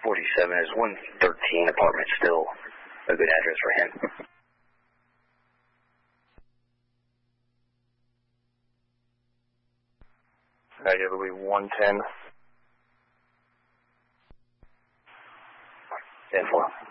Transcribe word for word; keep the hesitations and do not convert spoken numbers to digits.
forty-seven, is one thirteen apartment still a good address for him? Negatively one ten. ten four.